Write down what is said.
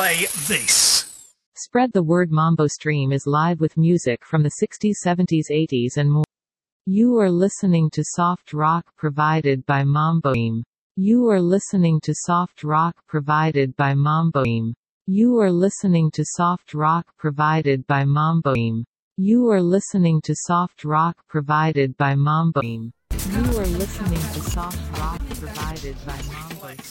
play this. Spread the word. Mambo Stream is live with music from the 60s, 70s, 80s and more. You are listening to soft rock provided by Mambo Stream. You are listening to soft rock provided by Mambo Stream. You are listening to soft rock provided by Mambo Stream. You are listening to soft rock provided by Mambo Stream. You are listening to soft rock provided by Mambo Stream.